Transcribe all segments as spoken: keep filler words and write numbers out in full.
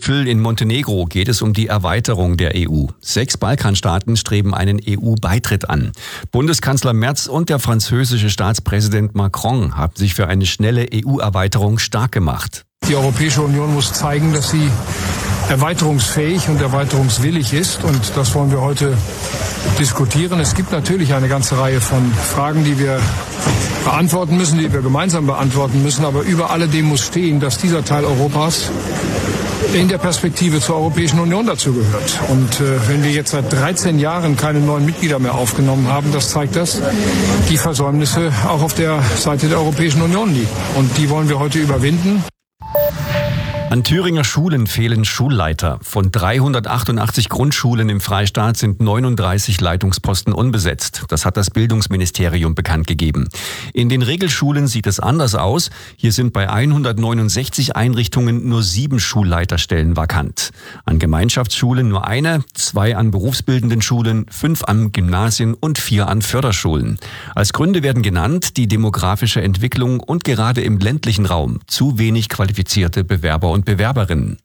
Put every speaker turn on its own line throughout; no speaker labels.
Gipfel in Montenegro geht es um die Erweiterung der E U. Sechs Balkanstaaten streben einen E U-Beitritt an. Bundeskanzler Merz und der französische Staatspräsident Macron haben sich für eine schnelle E U-Erweiterung stark gemacht.
Die Europäische Union muss zeigen, dass sie erweiterungsfähig und erweiterungswillig ist. Und das wollen wir heute diskutieren. Es gibt natürlich eine ganze Reihe von Fragen, die wir beantworten müssen, die wir gemeinsam beantworten müssen. Aber über alledem muss stehen, dass dieser Teil Europas in der Perspektive zur Europäischen Union dazu gehört. Und äh, wenn wir jetzt seit dreizehn Jahren keine neuen Mitglieder mehr aufgenommen haben, das zeigt, dass die Versäumnisse auch auf der Seite der Europäischen Union liegen. Und die wollen wir heute überwinden.
An Thüringer Schulen fehlen Schulleiter. Von dreihundertachtundachtzig Grundschulen im Freistaat sind neununddreißig Leitungsposten unbesetzt. Das hat das Bildungsministerium bekannt gegeben. In den Regelschulen sieht es anders aus. Hier sind bei hundertneunundsechzig Einrichtungen nur sieben Schulleiterstellen vakant. An Gemeinschaftsschulen nur eine, zwei an berufsbildenden Schulen, fünf an Gymnasien und vier an Förderschulen. Als Gründe werden genannt die demografische Entwicklung und gerade im ländlichen Raum zu wenig qualifizierte Bewerber und Bewerberinnen.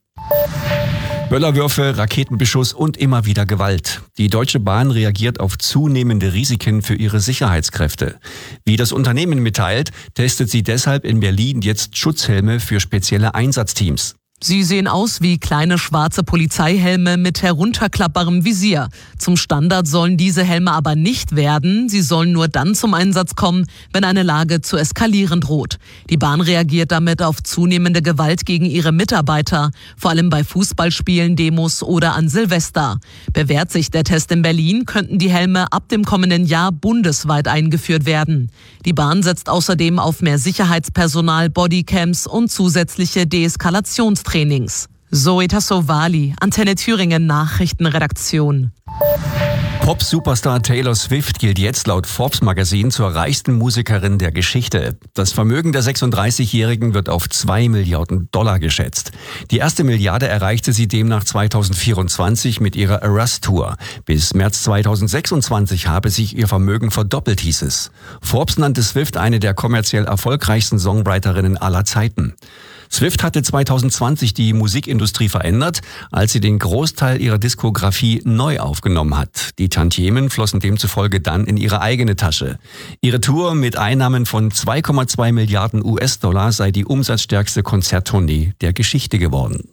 Böllerwürfe, Raketenbeschuss und immer wieder Gewalt. Die Deutsche Bahn reagiert auf zunehmende Risiken für ihre Sicherheitskräfte. Wie das Unternehmen mitteilt, testet sie deshalb in Berlin jetzt Schutzhelme für spezielle Einsatzteams.
Sie sehen aus wie kleine schwarze Polizeihelme mit herunterklappbarem Visier. Zum Standard sollen diese Helme aber nicht werden. Sie sollen nur dann zum Einsatz kommen, wenn eine Lage zu eskalieren droht. Die Bahn reagiert damit auf zunehmende Gewalt gegen ihre Mitarbeiter, vor allem bei Fußballspielen, Demos oder an Silvester. Bewährt sich der Test in Berlin, könnten die Helme ab dem kommenden Jahr bundesweit eingeführt werden. Die Bahn setzt außerdem auf mehr Sicherheitspersonal, Bodycams und zusätzliche Deeskalationstrainings. Trainings. Zoe Tassovali, Antenne Thüringen Nachrichtenredaktion.
Pop-Superstar Taylor Swift gilt jetzt laut Forbes Magazin zur reichsten Musikerin der Geschichte. Das Vermögen der sechsunddreißigjährigen wird auf zwei Milliarden Dollar geschätzt. Die erste Milliarde erreichte sie demnach zweitausendvierundzwanzig mit ihrer Eras Tour. Bis März zweitausendsechsundzwanzig habe sich ihr Vermögen verdoppelt, hieß es. Forbes nannte Swift eine der kommerziell erfolgreichsten Songwriterinnen aller Zeiten. Swift hatte zweitausendzwanzig die Musikindustrie verändert, als sie den Großteil ihrer Diskografie neu aufgenommen hat. Die Tantiemen flossen demzufolge dann in ihre eigene Tasche. Ihre Tour mit Einnahmen von zwei Komma zwei Milliarden U S-Dollar sei die umsatzstärkste Konzerttournee der Geschichte geworden.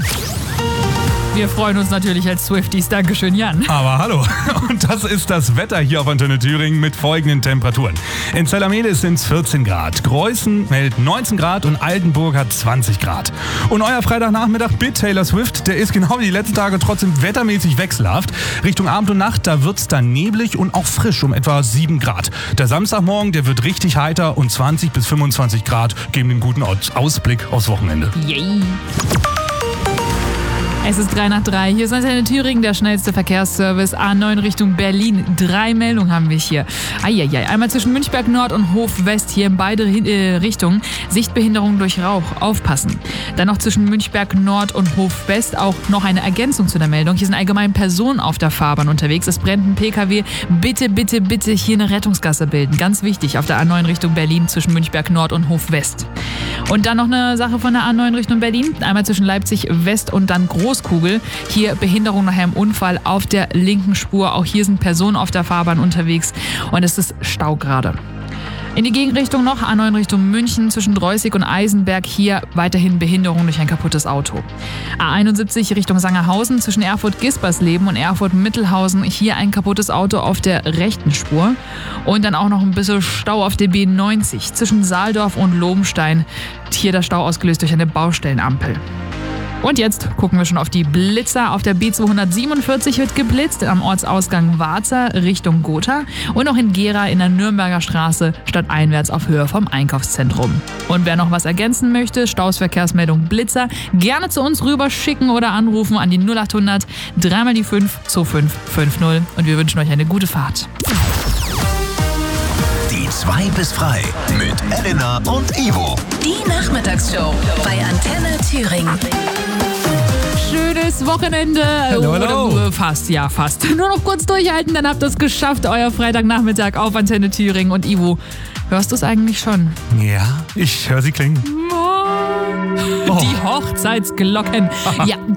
Wir freuen uns natürlich als Swifties. Dankeschön, Jan.
Aber hallo. Und das ist das Wetter hier auf Antenne Thüringen mit folgenden Temperaturen. In Zellermelis sind es vierzehn Grad, Greußen meldet neunzehn Grad und Altenburg hat zwanzig Grad. Und euer Freitagnachmittag mit Taylor Swift, der ist genau wie die letzten Tage trotzdem wettermäßig wechselhaft. Richtung Abend und Nacht, da wird es dann neblig und auch frisch um etwa sieben Grad. Der Samstagmorgen, der wird richtig heiter und zwanzig bis fünfundzwanzig Grad geben den guten Ausblick aufs Wochenende.
Yay! Es ist drei nach drei. Hier ist Antenne Thüringen, der schnellste Verkehrsservice. A neun Richtung Berlin. Drei Meldungen haben wir hier. Eieiei. Einmal zwischen Münchberg Nord und Hof West, hier in beide äh, Richtungen. Sichtbehinderung durch Rauch. Aufpassen. Dann noch zwischen Münchberg Nord und Hof West auch noch eine Ergänzung zu der Meldung. Hier sind allgemein Personen auf der Fahrbahn unterwegs. Es brennt ein P K W. Bitte, bitte, bitte hier eine Rettungsgasse bilden. Ganz wichtig auf der A neun Richtung Berlin zwischen Münchberg Nord und Hof West. Und dann noch eine Sache von der A neun Richtung Berlin. Einmal zwischen Leipzig West und dann Groß Kugel. Hier Behinderung nach einem Unfall auf der linken Spur. Auch hier sind Personen auf der Fahrbahn unterwegs und es ist Stau gerade. In die Gegenrichtung noch, A neun Richtung München zwischen Dreußig und Eisenberg. Hier weiterhin Behinderung durch ein kaputtes Auto. A einundsiebzig Richtung Sangerhausen zwischen Erfurt-Gispersleben und Erfurt-Mittelhausen. Hier ein kaputtes Auto auf der rechten Spur. Und dann auch noch ein bisschen Stau auf der B neunzig zwischen Saaldorf und Lobenstein. Hier der Stau ausgelöst durch eine Baustellenampel. Und jetzt gucken wir schon auf die Blitzer. Auf der B zweihundertsiebenundvierzig wird geblitzt, am Ortsausgang Warzer Richtung Gotha und auch in Gera in der Nürnberger Straße stadteinwärts auf Höhe vom Einkaufszentrum. Und wer noch was ergänzen möchte, Stausverkehrsmeldung Blitzer, gerne zu uns rüber schicken oder anrufen an die null achthundert dreimal die fünf zwei fünf fünf null und wir wünschen euch eine gute Fahrt.
Die zwei bis frei mit Elena und Ivo.
Die Nachmittagsshow bei Antenne Thüringen.
Schönes Wochenende.
Hallo, hallo.
Oder fast, ja, fast. Nur noch kurz durchhalten, dann habt ihr es geschafft. Euer Freitagnachmittag auf Antenne Thüringen. Und Ivo, hörst du es eigentlich schon?
Ja, ich höre sie klingen.
Die Hochzeitsglocken. Ja,